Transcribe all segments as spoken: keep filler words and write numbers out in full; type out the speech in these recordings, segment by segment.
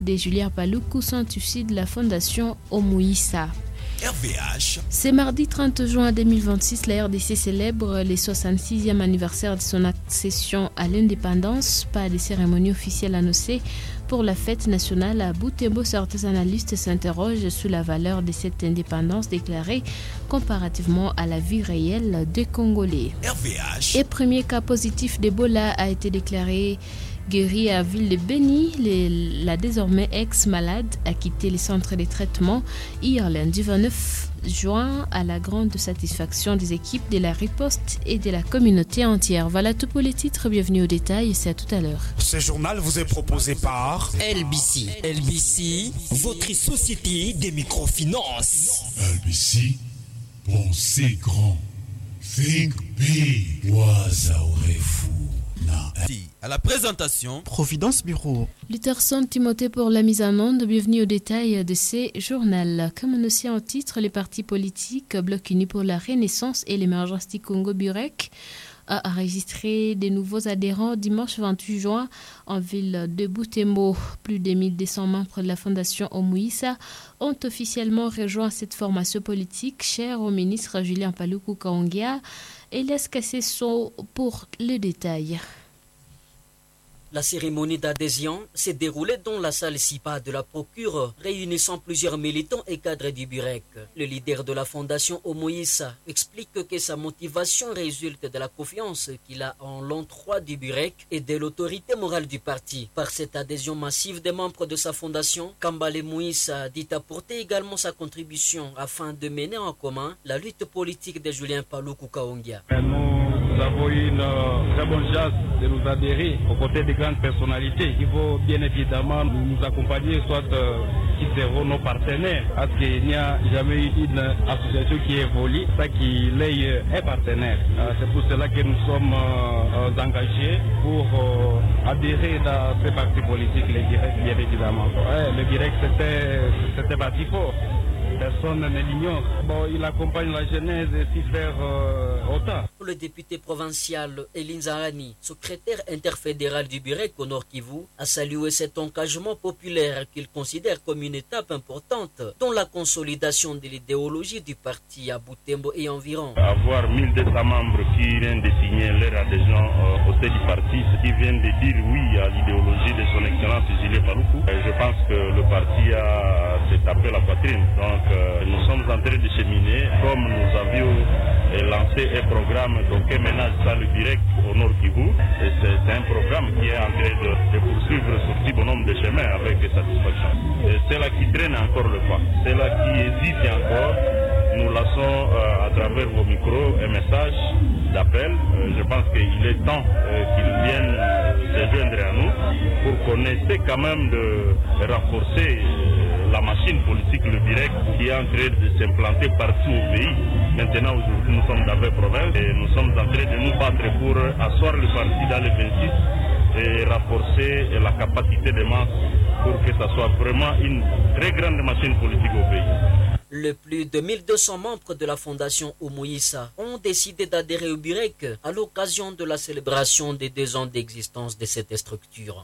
de Julien Paluku sont issus de la fondation Omuisa. R V H. C'est mardi trente juin deux mille vingt-six, la R D C célèbre le soixante-sixième anniversaire de son accession à l'indépendance. Pas de cérémonie officielle annoncée pour la fête nationale à Butembo. Certains analystes s'interrogent sur la valeur de cette indépendance déclarée comparativement à la vie réelle des Congolais. R V H. Et premier cas positif d'Ebola a été déclaré guéri à Ville de Beni. Les, la désormais ex-malade a quitté les centres de traitement hier lundi vingt-neuf juin à la grande satisfaction des équipes de la riposte et de la communauté entière. Voilà tout pour les titres. Bienvenue au détail et c'est à tout à l'heure. Ce journal vous est proposé par L B C. L B C, votre société des microfinances. L B C, pensez grand. Think big. Wazaorefu. À la présentation, Providence Bureau. Lutherson Timothée pour la mise en onde. Bienvenue au détail de ces journaux. Comme annoncé en titre, les partis politiques Bloc Uni pour la Renaissance et l'émergence du Congo Burek a enregistré de nouveaux adhérents dimanche vingt-huit juin en ville de Butembo. Plus de mille deux cents membres de la fondation Omuisa ont officiellement rejoint cette formation politique chère au ministre Julien Paluku Kaongia. Elias Kasseso pour le détail. La cérémonie d'adhésion s'est déroulée dans la salle SIPA de la Procure, réunissant plusieurs militants et cadres du Burek. Le leader de la fondation Omuisa explique que sa motivation résulte de la confiance qu'il a en l'endroit du Burek et de l'autorité morale du parti. Par cette adhésion massive des membres de sa fondation, Kambale Moïsa dit apporter également sa contribution afin de mener en commun la lutte politique de Julien Paluku Kaongia. Nous avons eu une euh, très bonne chance de nous adhérer aux côtés des grandes personnalités. Il faut bien évidemment nous, nous accompagner, soit euh, qui seront nos partenaires, parce qu'il n'y a jamais eu une association qui évolue, ça qui l'est un partenaire. Euh, c'est pour cela que nous sommes euh, euh, engagés pour euh, adhérer dans ces partis politiques, les directs, bien évidemment. Ouais, le direct, c'était, c'était parti fort. Personne ne l'ignore. Bon, il accompagne la jeunesse et s'y faire euh, autant. Le député provincial Eline Zarani, secrétaire interfédéral du Burek au Nord Kivu, a salué cet engagement populaire qu'il considère comme une étape importante dans la consolidation de l'idéologie du parti à Butembo et environ. Avoir mille deux cents membres qui viennent de signer leur adhésion euh, au sein du parti, ce qui viennent de dire oui à l'idéologie de son excellence Julien Paluku, euh, je pense que le parti a s'est tapé la poitrine. Donc euh, nous sommes en train de cheminer comme nous avions euh, lancé un programme donc un ménage sans le direct au Nord Kivu. Et c'est, c'est un programme qui est en train de, de poursuivre sur si bon nombre de chemins avec satisfaction. Et c'est là qui traîne encore le pas. C'est là qui hésite encore. Nous lançons euh, à travers vos micros un message d'appel. Euh, je pense qu'il est temps euh, qu'ils viennent se joindre à nous pour qu'on essaie quand même de renforcer euh, la machine politique, le direct, qui est en train de s'implanter partout au pays. Maintenant, aujourd'hui, nous sommes dans vingt provinces et nous sommes en train de nous battre pour asseoir le parti dans les vingt-six et renforcer la capacité des masses pour que ça soit vraiment une très grande machine politique au pays. Le plus de mille deux cents membres de la fondation Omuisa ont décidé d'adhérer au Burek à l'occasion de la célébration des deux ans d'existence de cette structure.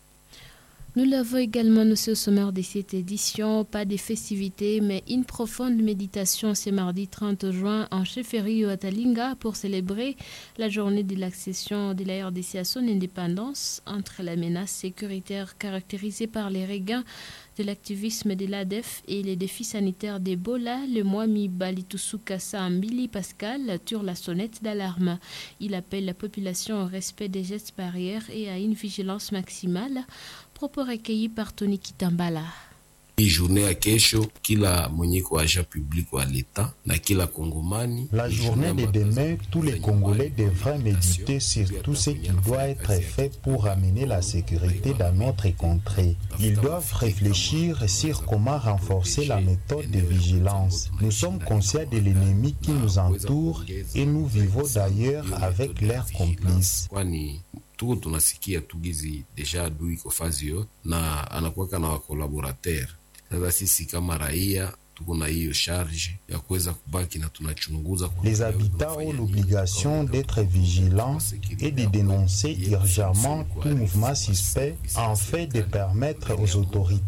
Nous l'avons également annoncé au sommaire de cette édition. Pas de festivités, mais une profonde méditation ce mardi trente juin en chefferie à Talinga pour célébrer la journée de l'accession de la R D C à son indépendance. Entre la menace sécuritaire caractérisée par les regains de l'activisme de l'A D F et les défis sanitaires d'Ebola, le Mwami Balitusukasa Mbili Pascal tire la sonnette d'alarme. Il appelle la population au respect des gestes barrières et à une vigilance maximale. Propos recueillis par Tony Kitambala. Hii journée ya kesho kila mwenye kwa agent public wa l'État na kila Congomani. La journée de demain, tous les Congolais devraient méditer sur tout ce qui doit être fait pour amener la sécurité dans notre contrée. Ils doivent réfléchir sur comment renforcer la méthode de vigilance. Nous sommes conscients de l'ennemi qui nous entoure et nous vivons d'ailleurs avec leurs complices. Tuko tunasikia tugizi deja adui iko fazi yo na anakuwa na wakolaborateur. Sasa sisi kama raia tuko na hiyo charge ya kuweza kubaki na tunachunguza. Les habitants ont l'obligation d'être vigilants et de dénoncer urgemment tout mouvement suspect en fait de permettre aux autorités